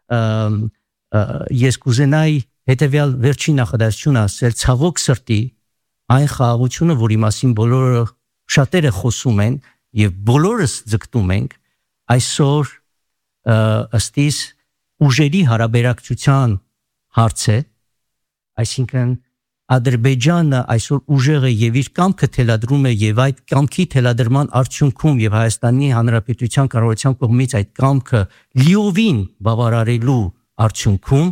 ես կուզենայի հետևյալ վերջին նախադասությունը ասել, ցավոք սրտի այն խաղաղությունը, որի մասին բոլորը շատերը խոսում են եւ բոլորս ձգտում ենք, այսօր ըստ իս ուժերի հարաբերակցության հարց է, այսինքն Ադրբեջանը այսօր ուժեղը եւ իր կամքը թելադրում է եւ այդ կամքի թելադրման արդյունքում եւ Հայաստանի Հանրապետության կառավարության կողմից այդ կամքը լիովին բավարարելու արդյունքում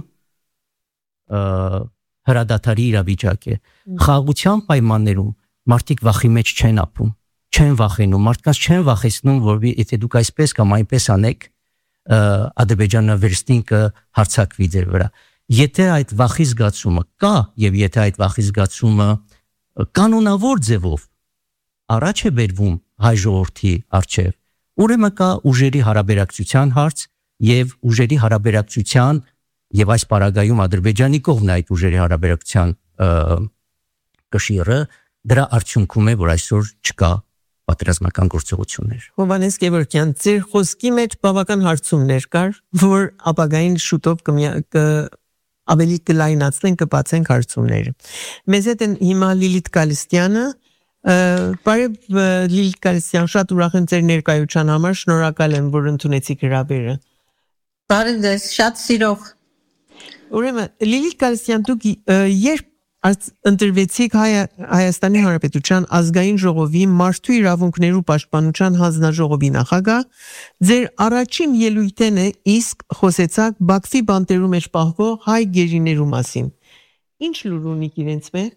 հրադադարի իրավիճակ է։ Խաղաղության պայմաններում մարդիկ վախի մեջ չեն ապրում, չեն վախենում, մարդկանց չեն վախեցնում, որ եթե դուք այսպես կամ այնպես անեք, Ադրբեջանը վերստին կհարձակվի ձեր վրա։ Եթե այդ վախի զգացումը կա եւ եթե այդ վախի զգացումը կանոնավոր ձևով առաջ է բերվում հայ ժողովրդի առջև, ուրեմն կա ուժերի հարաբերակցության հարց եւ ուժերի հարաբերակցության եւ այս պարագայում Ադրբեջանի կողմն է այդ ուժերի հարաբերակցության կշիռը, դրա արդյունքում է, որ այսօր չկա պատերազմական գործողություններ։ Հովհաննես Գևորգյան, ձեր խոսքի մեջ բավական հարցումներ կար, որ ապագային շուտով ավելի կլայնացնեն, կբացենք հարցումները։ Մեզ հետ են հիմա Լիլիթ Գալստյանը, բարև Լիլիթ Գալստյան, շատ ուրախ եմ ձեր ներկայության համար, շնորհակալ եմ, որ ընդունեցիք հրավերը։ Բարև ձեզ, շատ սիրով։ Ուրեմն Լիլիթ Գալստյան, դուք երբ ընտրվեցիք Հայաստանի Հանրապետության ազգային ժողովի մարդու իրավունքներու պաշտպանության հանձնաժողովի նախագահ, ձեր առաջին ելույթն է իսկ խոսեցաք Բաքվի բանտերու մեջ պահվող հայ գերիներու մասին։ Ինչ լուր ունիք իրենց մեջ։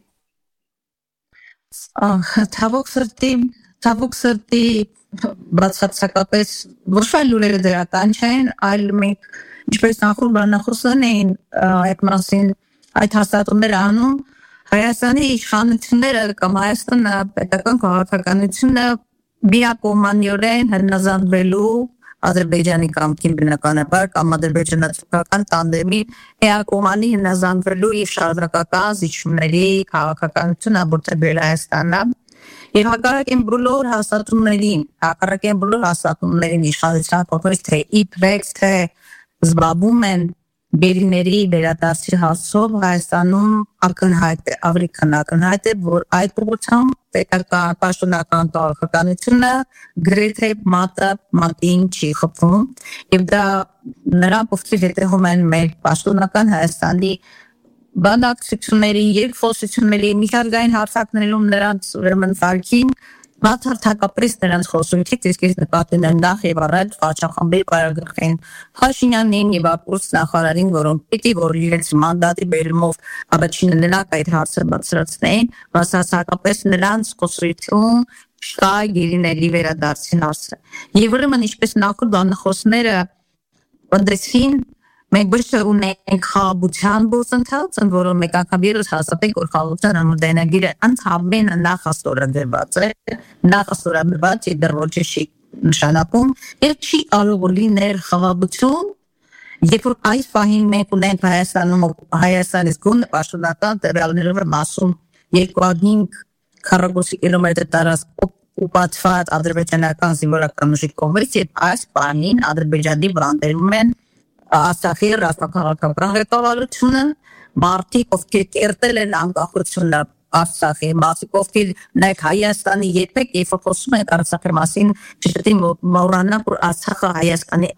Թավոք սրտի բացարձակապես ոչ այլ լուրերը դրական չեն, այլ մենք ինչպես նախորդն էին այդ մասին այդ հաստատումները անում, Հայաստանի իշխանությունները կամ Հայաստանը պետական քաղաքականությունը միակողմանիորեն հնազանդվելու Ադրբեջանի կամքին բնականաբար կամ ադրբեջանացիական տանդեմի միակողմանի հնազանդվելու իր շարունակական զիջումների քաղաքականությունը աբորտել Հայաստանը եւ հակառակ են բոլոր հաստատումներին իշխանության կողմից թե իբրեքս թե զբաղվում են գերիների վերադարձի հասցով Հայաստանում ավելի ակնհայտ է, որ այդ ուղղությամբ պետական պաշտոնական քաղաքականությունը գրեթե մատին չի խփվում եւ դա նրանք ովքեր հետեւում են մեր պաշտոնական Հայաստանի բանակցությունների եւ խոսությունների միջազգային հարցակներում նրանց ուրեմն վարկին բացարձակապես նրանց խոսությունից իսկ նկատի նախ եւ առաջ վարչախմբի բարագրխեն Փաշինյանին եւ ապուս նախարարին, որոնք պիտի որ իրենց մանդատի բերումով առաջինը նրանք այդ հարցը բացրացնեն, բացարձակապես նրանց խոսություն շա գերիների վերադարձին հարցը։ Եվ ուրեմն ինչպես նախորդ բանախոսները ընդդեսին մենք ոչ թե ունենք խաղաղության գործընթաց, որոնց մեկ անգամ ելույթ հաստատենք, որ խաղաղության համաձայնագիրը ընդհանրապես նախաստորագրված է, նախաստորագրված դեռ ոչ չի նշանակում, եւ չի կարող լինել խաղաղություն, երբ որ այս պահին մենք ունենք Հայաստանից գոնե պաշտոնական տվյալներով մասում 205 քառակուսի կիլոմետր տարածք օկուպացված ադրբեջանական զինվորական ուժի կողմից եւ այս պահին Ադրբեջանի բանտերում են Ասախի ռազմաքաղաքական ղեկավարությունը, մարդիկ ովքեր կերտել են անկախությունը Արցախի, մարդիկ ովքեր նաև Հայաստանի երբեք երբ խոսում են Արցախի մասին, չպետք է մոռանալ, որ Արցախը Հայաստանի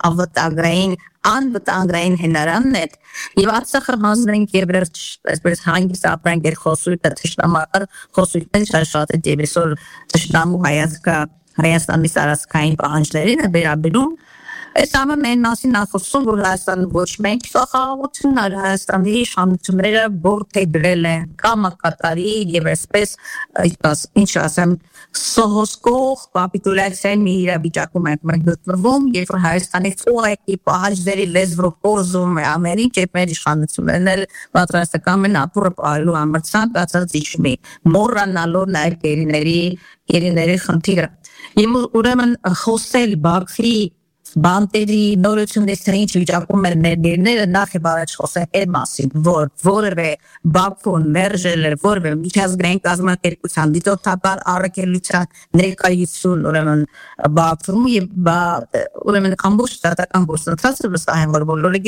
անվտանգային հնարավորն է, եւ Արցախը հանձնենք երբեք այսպես հանգիստ ապրանք էր խոսույթը թշնամական խոսույթներ շատ է դեպիսոր թշնամու Հայաստանի տարածքային պահանջներին վերաբերում Այս ամեն մասին ասում, որ Հայաստանը ոչ մենք խաղաղություն, այլ Հայաստանի իշխանությունները որդեգրել են կամակատարի եւ այսպես ինչ ասեմ սոհոսկող կապիտուլյացիայի մի իրավիճակում ենք գտնվում, երբ Հայաստանի խորհրդի պահանջների լեզվով կորզում է ամեն ինչ եւ մեր իշխանություններն էլ պատրաստական են ապուրը պահելու համար ցանկացած իջմի, մոռանալով նաեւ գերիների խնդիրը։ Եվ ուրեմն խոսել Բաքվի բանտերի նորությունից թե ինչ վիճակում են ներդիրները նախ եւ առաջ խոսենք այդ մասին, որ որևէ Բաքվուն մերժել է որևէ միջազգային կազմակերպության դիտորդաբար առաքելության ներկայություն ուրեմն Բաքվում եւ ուրեմն ամբողջ դատական գործընթացը վստահ եմ որ բոլորը